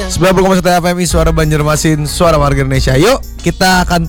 90,1 FMI Suara Banjarmasin, Suara Warga Indonesia. Yuk kita akan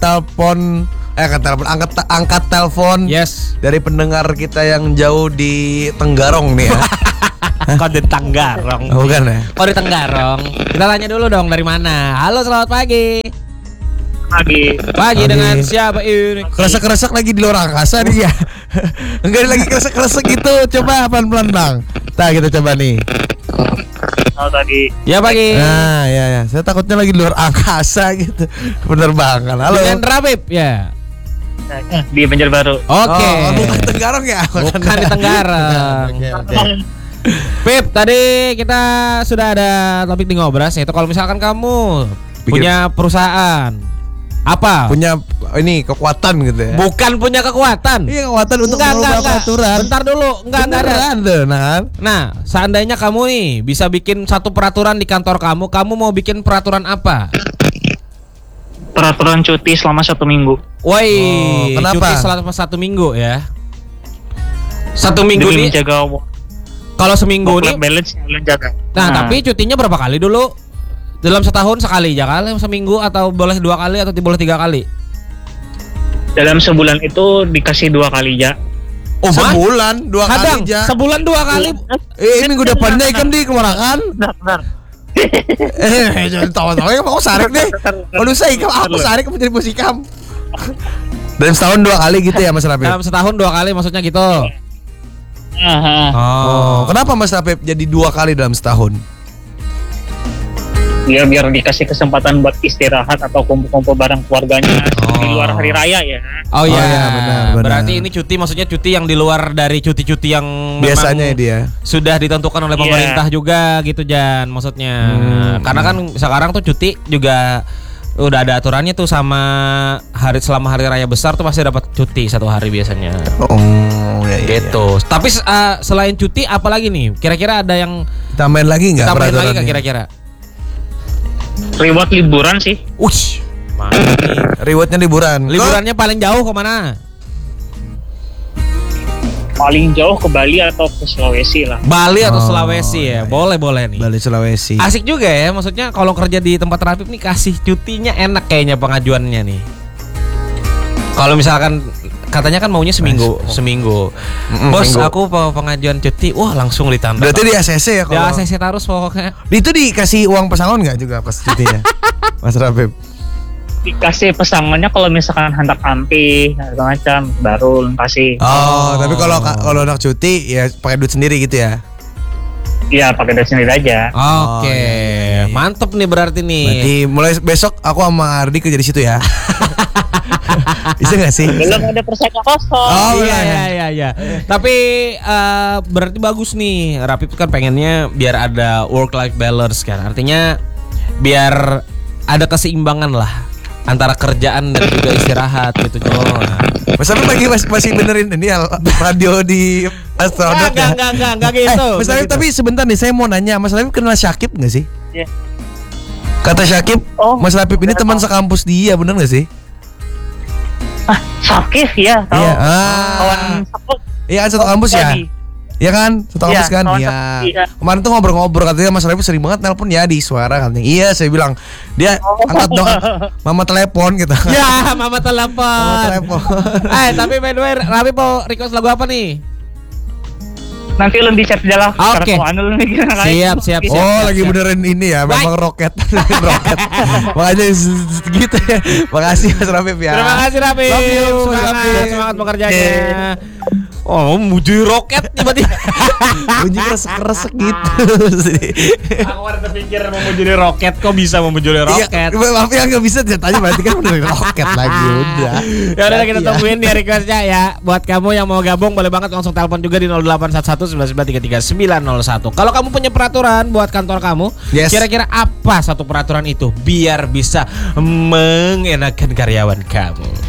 angkat telepon dari pendengar kita yang jauh di Tenggarong nih ya. Kok di Tenggarong? Oh, bukan ya? Oh di Tenggarong. Kita tanya dulu dong dari mana. Halo, selamat pagi. Pagi dengan siapa ini? Kresek-kresek lagi di luar angkasa nih ya. Enggak lagi kresek-kresek gitu. Coba pelan-pelan Bang. Nah kita coba nih. Halo tadi. Ya pagi. Nah ya. Saya takutnya lagi di luar angkasa gitu. Penerbangan. Halo. Dengan Rabib ya. Di Banjarbaru. Oke. Bukan Tenggarong ya? Bukan di Tenggarong. Oke. Pip, tadi kita sudah ada topik di Ngobras, yaitu kalau misalkan kamu punya perusahaan apa? Punya ini kekuatan gitu ya? Bukan punya kekuatan. Iya, kekuatan untuk merubah peraturan. Bentar dulu, enggak ada. Nah, seandainya kamu nih bisa bikin satu peraturan di kantor kamu mau bikin peraturan apa? Peraturan cuti selama 1 minggu. Woi, kenapa? Cuti selama 1 minggu ya. 1 minggu Demi nih. menjaga Kalau seminggu nih balance yang jaga. Nah, tapi cutinya berapa kali dulu? Dalam setahun sekali aja kali, seminggu atau boleh 2 kali atau boleh 3 kali? Dalam sebulan itu dikasih 2 kali ya. Oh, sebulan 2 kali aja. Sebulan 2 kali. Minggu depannya ikan di kemarakan. Benar. Jangan tahu-tahu ya mau sarik deh. Waduh saya ikam aku sarik menjadi musikam. Dalam setahun 2 kali gitu ya Mas Rapip? Dalam setahun 2 kali maksudnya gitu. Oh, kenapa Mas Rapip jadi 2 kali dalam setahun? Ya biar dikasih kesempatan buat istirahat atau kumpul-kumpul bareng keluarganya di luar hari raya ya. Oh iya, benar. Berarti ini cuti maksudnya cuti yang di luar dari cuti-cuti yang biasanya dia sudah ditentukan oleh pemerintah juga gitu Jan maksudnya. Karena kan sekarang tuh cuti juga udah ada aturannya tuh sama selama hari raya besar tuh pasti dapat cuti 1 hari biasanya. Oh ya. Gitu. Tapi selain cuti apalagi nih? Kira-kira ada yang tambahin lagi nggak peraturannya? Tambahin lagi peraturannya? kira-kira? Reward liburan sih. Ush. Rewardnya liburan. Liburannya paling jauh kemana? Paling jauh ke Bali atau ke Sulawesi lah. Bali atau Sulawesi ya. Boleh nih. Bali Sulawesi. Asik juga ya, maksudnya kalau kerja di tempat Rapip nih kasih cutinya enak kayaknya pengajuannya nih. Kalau misalkan katanya kan maunya seminggu. Bos, seminggu. aku mau pengajuan cuti. Wah, langsung ditambah. Berarti di ACC ya kalau. Di ACC terus pokoknya. Itu dikasih uang pesangon nggak juga pas cutinya? Mas Rapip. Dikasih pesangonnya kalau misalkan hantar ampi segala macam baru kasih. Oh, tapi kalau anak cuti ya pakai duit sendiri gitu ya? Iya, pakai duit sendiri aja. Oke. Iya. Mantep nih berarti nih. Berarti mulai besok aku sama Ardi kerja di situ ya. Bisa nggak sih? Belum ada perseka kosong. Oh iya. Tapi berarti bagus nih. Rapip kan pengennya biar ada work life balance kan. Artinya biar ada keseimbangan lah antara kerjaan dan juga istirahat gitu. Mas Rapip masih benerin ini radio di Astronot ya? Enggak gitu. Mas Rapip tapi sebentar nih saya mau nanya, Mas Rapip kenal Syakib nggak sih? Iya. Kata Syakib, Mas Rapip ini teman sekampus dia, bener nggak sih? Sakif ya, tahu. Iya. Kawan sakit. Iya kan satu kampus ya? Iya kan? Satu kampus kan? kawan Iya. sakit, iya. Kemarin tuh ngobrol-ngobrol katanya Mas Rapip sering banget nelpon ya di suara katanya. Iya, saya bilang dia angkat dong. Mama telepon gitu. Ya, mama telepon. Mama telepon. Tapi by the way, Rapip mau request lagu apa nih? Nanti lu di chat aja lah. Oke. Siap. Oh, lagi benerin ini ya, memang roket. Roket. Makanya gitu ya. Makasih Mas Rapip ya. Terima kasih Rapip. Love you, Semangat bekerjanya. Oh, muji roket tiba-tiba. Bunyi kresek-kresek gitu. Aku baru terpikir mau menjadi roket, kok bisa mau menjadi roket? Iya, maaf ya nggak bisa tanya berarti kan benerin roket lagi udah. Ya udah kita tungguin di requestnya ya. Buat kamu yang mau gabung boleh banget langsung telepon juga di 0811 Kalau kamu punya peraturan buat kantor kamu, kira-kira apa satu peraturan itu biar bisa mengenakan karyawan kamu?